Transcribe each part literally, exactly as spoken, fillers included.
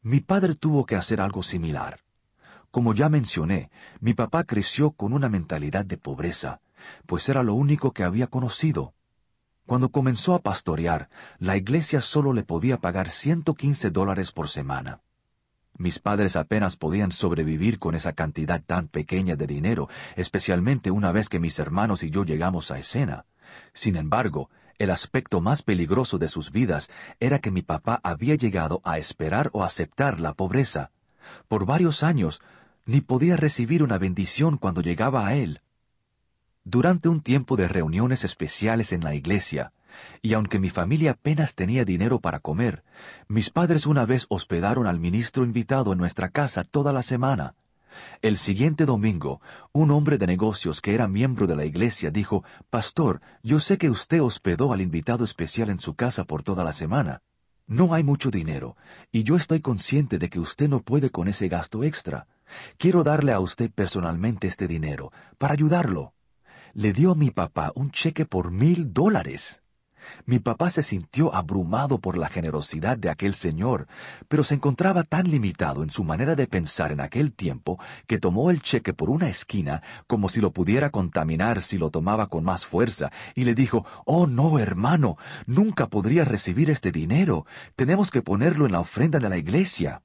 Mi padre tuvo que hacer algo similar. Como ya mencioné, mi papá creció con una mentalidad de pobreza, pues era lo único que había conocido. Cuando comenzó a pastorear, la iglesia solo le podía pagar ciento quince dólares por semana. Mis padres apenas podían sobrevivir con esa cantidad tan pequeña de dinero, especialmente una vez que mis hermanos y yo llegamos a escena. Sin embargo, el aspecto más peligroso de sus vidas era que mi papá había llegado a esperar o aceptar la pobreza. Por varios años, ni podía recibir una bendición cuando llegaba a él. Durante un tiempo de reuniones especiales en la iglesia, y aunque mi familia apenas tenía dinero para comer, mis padres una vez hospedaron al ministro invitado en nuestra casa toda la semana. El siguiente domingo, un hombre de negocios que era miembro de la iglesia dijo, «Pastor, yo sé que usted hospedó al invitado especial en su casa por toda la semana. No hay mucho dinero, y yo estoy consciente de que usted no puede con ese gasto extra. Quiero darle a usted personalmente este dinero, para ayudarlo». Le dio a mi papá un cheque por mil dólares. Mi papá se sintió abrumado por la generosidad de aquel señor, pero se encontraba tan limitado en su manera de pensar en aquel tiempo que tomó el cheque por una esquina como si lo pudiera contaminar si lo tomaba con más fuerza, y le dijo, «Oh, no, hermano, nunca podría recibir este dinero. Tenemos que ponerlo en la ofrenda de la iglesia».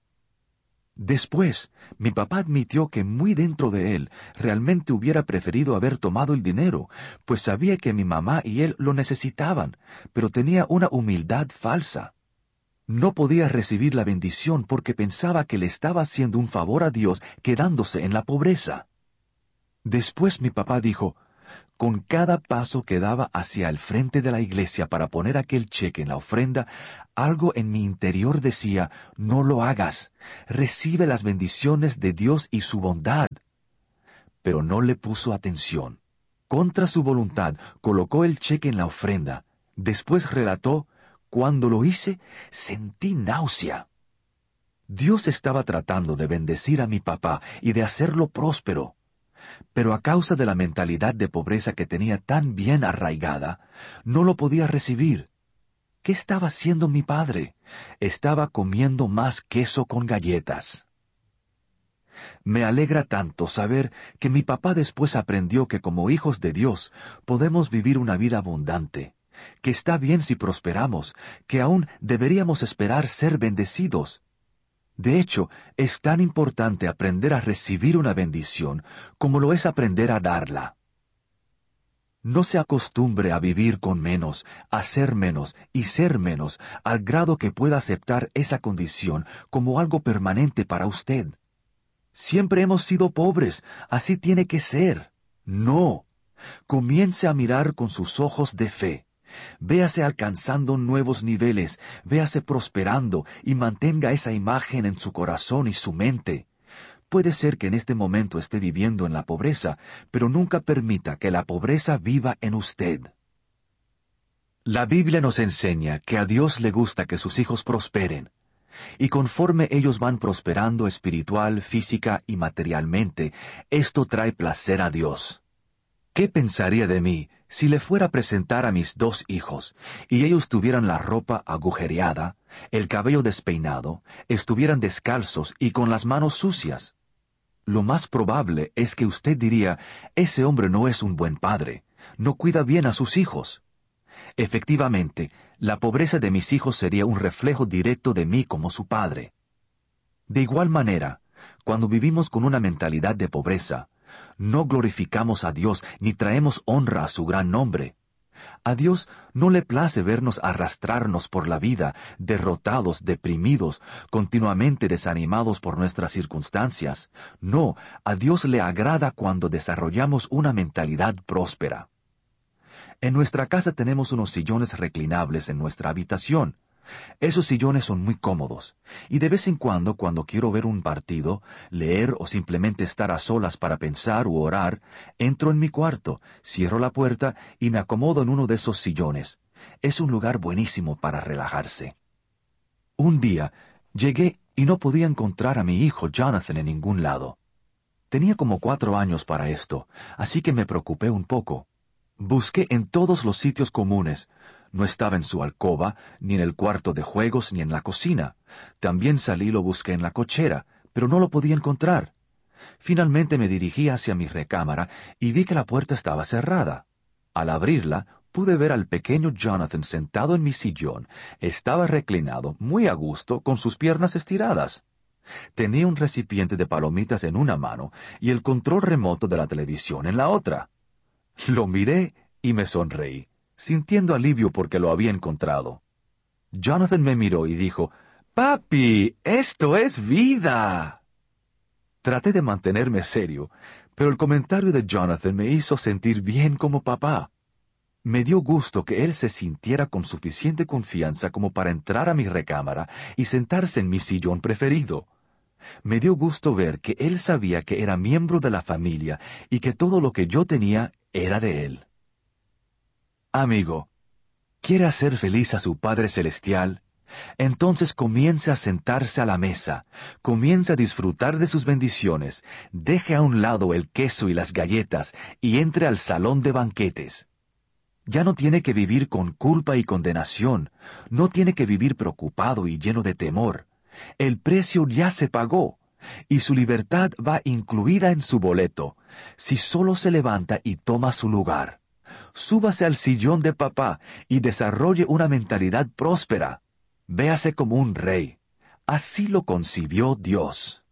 Después, mi papá admitió que muy dentro de él realmente hubiera preferido haber tomado el dinero, pues sabía que mi mamá y él lo necesitaban, pero tenía una humildad falsa. No podía recibir la bendición porque pensaba que le estaba haciendo un favor a Dios quedándose en la pobreza. Después mi papá dijo, con cada paso que daba hacia el frente de la iglesia para poner aquel cheque en la ofrenda, algo en mi interior decía, no lo hagas, recibe las bendiciones de Dios y su bondad. Pero no le puso atención. Contra su voluntad, colocó el cheque en la ofrenda. Después relató, cuando lo hice, sentí náusea. Dios estaba tratando de bendecir a mi papá y de hacerlo próspero. Pero a causa de la mentalidad de pobreza que tenía tan bien arraigada, no lo podía recibir. ¿Qué estaba haciendo mi padre? Estaba comiendo más queso con galletas. Me alegra tanto saber que mi papá después aprendió que como hijos de Dios podemos vivir una vida abundante, que está bien si prosperamos, que aún deberíamos esperar ser bendecidos. De hecho, es tan importante aprender a recibir una bendición como lo es aprender a darla. No se acostumbre a vivir con menos, a ser menos y ser menos, al grado que pueda aceptar esa condición como algo permanente para usted. Siempre hemos sido pobres, así tiene que ser. No. Comience a mirar con sus ojos de fe. Véase alcanzando nuevos niveles, véase prosperando y mantenga esa imagen en su corazón y su mente. Puede ser que en este momento esté viviendo en la pobreza, pero nunca permita que la pobreza viva en usted. La Biblia nos enseña que a Dios le gusta que sus hijos prosperen, y conforme ellos van prosperando espiritual, física y materialmente, esto trae placer a Dios. ¿Qué pensaría de mí si le fuera a presentar a mis dos hijos, y ellos tuvieran la ropa agujereada, el cabello despeinado, estuvieran descalzos y con las manos sucias? Lo más probable es que usted diría, ese hombre no es un buen padre, no cuida bien a sus hijos. Efectivamente, la pobreza de mis hijos sería un reflejo directo de mí como su padre. De igual manera, cuando vivimos con una mentalidad de pobreza, no glorificamos a Dios ni traemos honra a su gran nombre. A Dios no le place vernos arrastrarnos por la vida, derrotados, deprimidos, continuamente desanimados por nuestras circunstancias. No, a Dios le agrada cuando desarrollamos una mentalidad próspera. En nuestra casa tenemos unos sillones reclinables en nuestra habitación. Esos sillones son muy cómodos, y de vez en cuando, cuando quiero ver un partido, leer o simplemente estar a solas para pensar u orar, entro en mi cuarto, cierro la puerta y me acomodo en uno de esos sillones. Es un lugar buenísimo para relajarse. Un día, llegué y no podía encontrar a mi hijo Jonathan en ningún lado. Tenía como cuatro años para esto, así que me preocupé un poco. Busqué en todos los sitios comunes. No estaba en su alcoba, ni en el cuarto de juegos, ni en la cocina. También salí y lo busqué en la cochera, pero no lo podía encontrar. Finalmente me dirigí hacia mi recámara y vi que la puerta estaba cerrada. Al abrirla, pude ver al pequeño Jonathan sentado en mi sillón. Estaba reclinado, muy a gusto, con sus piernas estiradas. Tenía un recipiente de palomitas en una mano y el control remoto de la televisión en la otra. Lo miré y me sonreí, sintiendo alivio porque lo había encontrado. Jonathan me miró y dijo, «Papi, esto es vida». Traté de mantenerme serio, pero el comentario de Jonathan me hizo sentir bien como papá. Me dio gusto que él se sintiera con suficiente confianza como para entrar a mi recámara y sentarse en mi sillón preferido. Me dio gusto ver que él sabía que era miembro de la familia y que todo lo que yo tenía era de él. Amigo, ¿quiere hacer feliz a su Padre Celestial? Entonces comience a sentarse a la mesa, comience a disfrutar de sus bendiciones, deje a un lado el queso y las galletas y entre al salón de banquetes. Ya no tiene que vivir con culpa y condenación, no tiene que vivir preocupado y lleno de temor. El precio ya se pagó, y su libertad va incluida en su boleto, si solo se levanta y toma su lugar. Súbase al sillón de papá y desarrolle una mentalidad próspera. Véase como un rey. Así lo concibió Dios.